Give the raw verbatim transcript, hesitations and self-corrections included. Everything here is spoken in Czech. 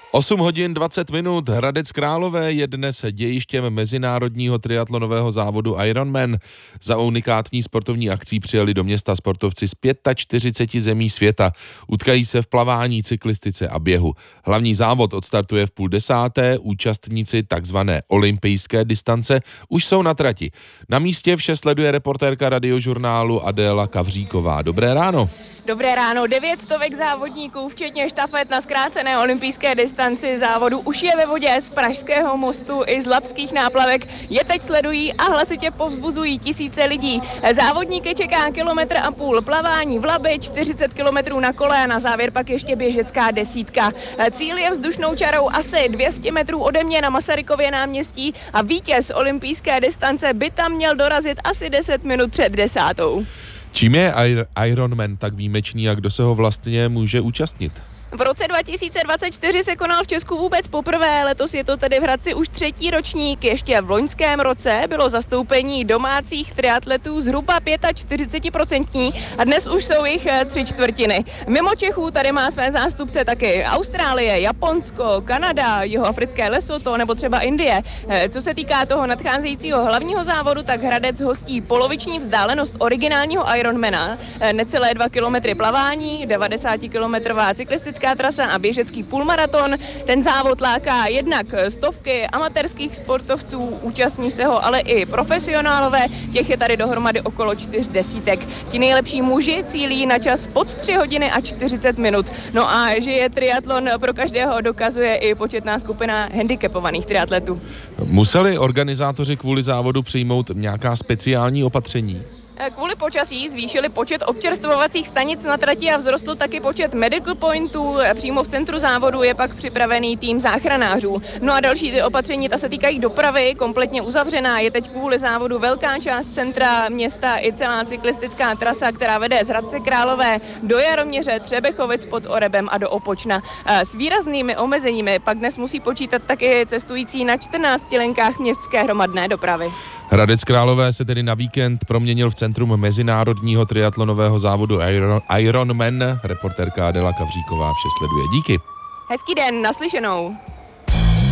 osm hodin dvacet minut, Hradec Králové je dnes dějištěm mezinárodního triatlonového závodu Ironman. Za unikátní sportovní akcí přijeli do města sportovci z čtyřiceti pěti zemí světa. Utkají se v plavání, cyklistice a běhu. Hlavní závod odstartuje v půl desáté, účastníci takzvané olympijské distance už jsou na trati. Na místě vše sleduje reportérka Radiožurnálu Adéla Kavříková. Dobré ráno. Dobré ráno, devět stovek závodníků, včetně štafet na zkrácené olympijské distanci závodu, už je ve vodě z Pražského mostu i z Labských náplavek. Je teď sledují a hlasitě povzbuzují tisíce lidí. Závodníky čeká kilometr a půl plavání v Labi, čtyřicet kilometrů na kole a na závěr pak ještě běžecká desítka. Cíl je vzdušnou čarou asi dvě stě metrů ode mě na Masarykově náměstí a vítěz olympijské distance by tam měl dorazit asi deset minut před desátou. Čím je Ironman tak výjimečný a kdo se ho vlastně může účastnit? V roce dva tisíce dvacet čtyři se konal v Česku vůbec poprvé, letos je to tedy v Hradci už třetí ročník. Ještě v loňském roce bylo zastoupení domácích triatletů zhruba čtyřicet pět procent a dnes už jsou jich tři čtvrtiny. Mimo Čechů tady má své zástupce taky Austrálie, Japonsko, Kanada, jihoafrické Lesotho nebo třeba Indie. Co se týká toho nadcházejícího hlavního závodu, tak Hradec hostí poloviční vzdálenost originálního Ironmana, necelé dva kilometry plavání, devadesátikilometrová cyklistická trasa a běžecký půlmaraton. Ten závod láká jednak stovky amatérských sportovců, účastní se ho ale i profesionálové, těch je tady dohromady okolo čtyř desítek. Ti nejlepší muži cílí na čas pod tři hodiny a čtyřicet minut. No a že je triatlon pro každého, dokazuje i početná skupina handicapovaných triatletů. Museli organizátoři kvůli závodu přijmout nějaká speciální opatření? Kvůli počasí zvýšili počet občerstvovacích stanic na trati a vzrostl taky počet medical pointů. Přímo v centru závodu je pak připravený tým záchranářů. No a další ty opatření, ta se týkají dopravy, kompletně uzavřená. Je teď kvůli závodu velká část centra města i celá cyklistická trasa, která vede z Hradce Králové do Jaroměře, Třebechovic pod Orebem a do Opočna. S výraznými omezeními pak dnes musí počítat taky cestující na čtrnácti linkách městské hromadné dopravy. Hradec Králové se tedy na víkend proměnil v centrum mezinárodního triatlonového závodu Iron, Ironman. Reportérka Adéla Kavříková vše sleduje. Díky. Hezký den, naslyšenou.